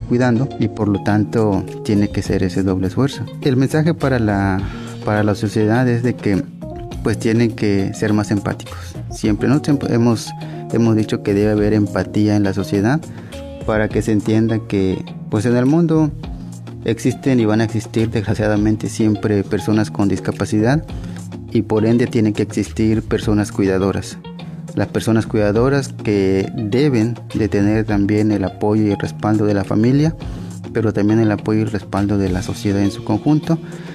cuidando, y por lo tanto tiene que ser ese doble esfuerzo. El mensaje para la sociedad es de que pues tienen que ser más empáticos. Siempre hemos dicho que debe haber empatía en la sociedad para que se entienda que pues en el mundo existen y van a existir desgraciadamente siempre personas con discapacidad, y por ende tienen que existir personas cuidadoras. Las personas cuidadoras que deben de tener también el apoyo y el respaldo de la familia, pero también el apoyo y el respaldo de la sociedad en su conjunto,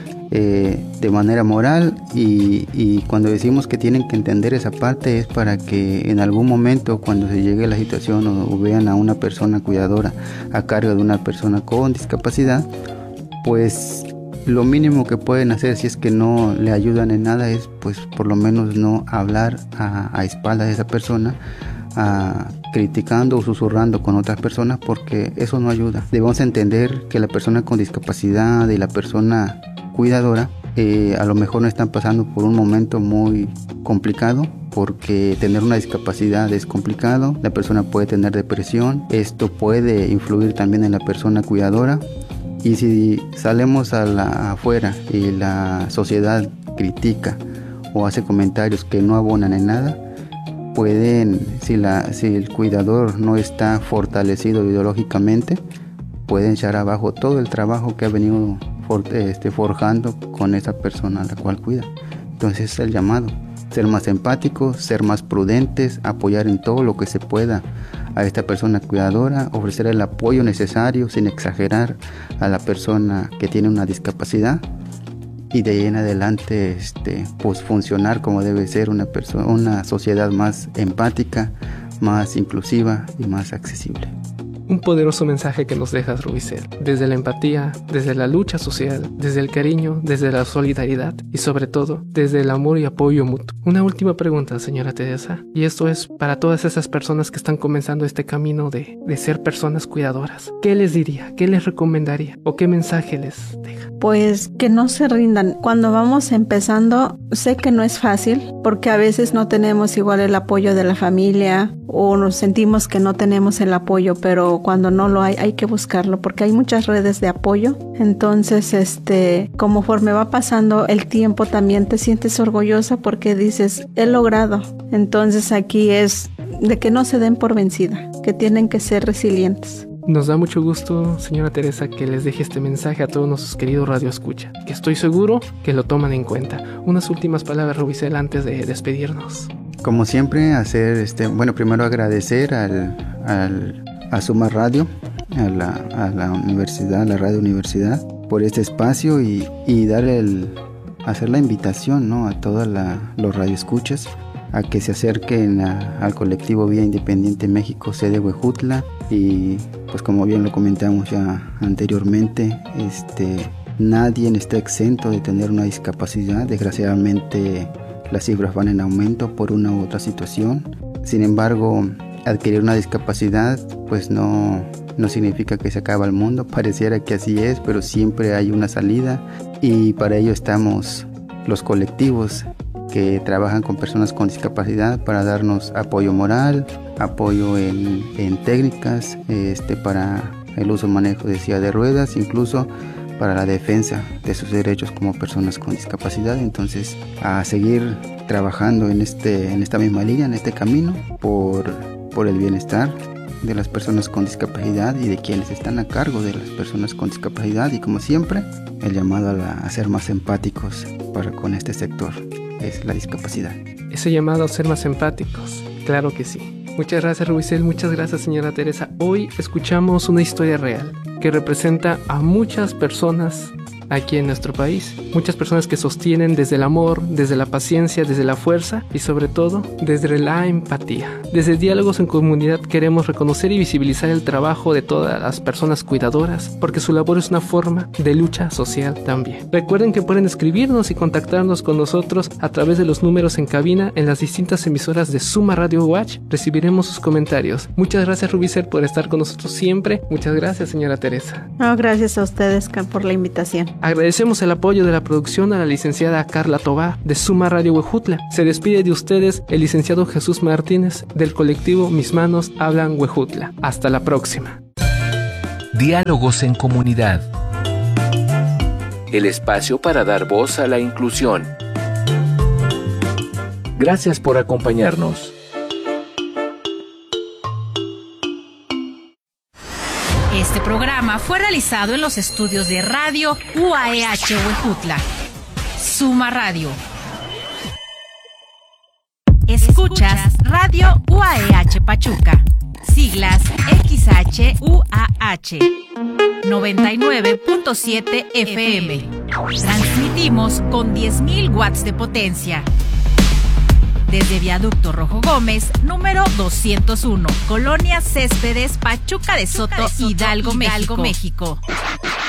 de manera moral, y cuando decimos que tienen que entender esa parte es para que en algún momento, cuando se llegue a la situación o vean a una persona cuidadora a cargo de una persona con discapacidad, pues lo mínimo que pueden hacer, si es que no le ayudan en nada, es pues por lo menos no hablar a espaldas de esa persona, criticando o susurrando con otras personas, porque eso no ayuda. Debemos entender que la persona con discapacidad y la persona cuidadora a lo mejor no están pasando por un momento muy complicado, porque tener una discapacidad es complicado. La persona puede tener depresión, esto puede influir también en la persona cuidadora, y si salimos afuera y la sociedad critica o hace comentarios que no abonan en nada, si el cuidador no está fortalecido ideológicamente, pueden echar abajo todo el trabajo que ha venido forjando con esa persona a la cual cuida. Entonces es el llamado: ser más empáticos, ser más prudentes, apoyar en todo lo que se pueda a esta persona cuidadora, ofrecer el apoyo necesario sin exagerar a la persona que tiene una discapacidad, y de ahí en adelante pues funcionar como debe ser una sociedad más empática, más inclusiva y más accesible. Un poderoso mensaje que nos dejas, Rubicel, desde la empatía, desde la lucha social, desde el cariño, desde la solidaridad y sobre todo desde el amor y apoyo mutuo. Una última pregunta, señora Teresa, y esto es para todas esas personas que están comenzando este camino de ser personas cuidadoras. ¿Qué les diría? ¿Qué les recomendaría? ¿O qué mensaje les deja? Pues que no se rindan. Cuando vamos empezando, sé que no es fácil, porque a veces no tenemos igual el apoyo de la familia, o nos sentimos que no tenemos el apoyo, pero cuando no lo hay que buscarlo, porque hay muchas redes de apoyo. Entonces, conforme va pasando el tiempo, también te sientes orgullosa porque dices, he logrado. Entonces aquí es de que no se den por vencida, que tienen que ser resilientes. Nos da mucho gusto, señora Teresa, que les deje este mensaje a todos nuestros queridos radioescuchas, que estoy seguro que lo toman en cuenta. Unas últimas palabras, Rubicel, antes de despedirnos. Como siempre, primero agradecer a Suma Radio, a la universidad, a la radio universidad, por este espacio, y hacer la invitación, ¿no?, a todos los radioescuchas a que se acerquen al colectivo Vía Independiente México, sede Huejutla. Y pues como bien lo comentamos ya anteriormente, nadie está exento de tener una discapacidad. Desgraciadamente las cifras van en aumento por una u otra situación. Sin embargo, adquirir una discapacidad pues no significa que se acaba el mundo. Pareciera que así es, pero siempre hay una salida, y para ello estamos los colectivos que trabajan con personas con discapacidad para darnos apoyo moral, apoyo en técnicas para el uso y manejo de silla de ruedas, incluso para la defensa de sus derechos como personas con discapacidad. Entonces, a seguir trabajando en esta misma línea, en este camino, por el bienestar de las personas con discapacidad y de quienes están a cargo de las personas con discapacidad, y como siempre, el llamado a ser más empáticos con este sector es la discapacidad. Ese llamado a ser más empáticos, claro que sí. Muchas gracias, Rubicel, muchas gracias, señora Teresa. Hoy escuchamos una historia real que representa a muchas personas aquí en nuestro país, muchas personas que sostienen desde el amor, desde la paciencia, desde la fuerza y sobre todo desde la empatía. Desde Diálogos en Comunidad queremos reconocer y visibilizar el trabajo de todas las personas cuidadoras, porque su labor es una forma de lucha social también. Recuerden que pueden escribirnos y contactarnos con nosotros a través de los números en cabina en las distintas emisoras de Suma Radio Watch. Recibiremos sus comentarios. Muchas gracias, Rubicel, por estar con nosotros siempre. Muchas gracias, señora Teresa. No, gracias a ustedes por la invitación. Agradecemos el apoyo de la producción a la licenciada Carla Tobá de Suma Radio Huejutla. Se despide de ustedes el licenciado Jesús Martínez del colectivo Mis Manos Hablan Huejutla. Hasta la próxima. Diálogos en Comunidad. El espacio para dar voz a la inclusión. Gracias por acompañarnos. Este programa fue realizado en los estudios de Radio UAEH Huejutla. Suma Radio. Escuchas Radio UAEH Pachuca. Siglas XHUAH 99.7 FM. Transmitimos con 10.000 watts de potencia. Desde Viaducto Rojo Gómez, número 201, Colonia Céspedes, Pachuca de Soto, Hidalgo, México.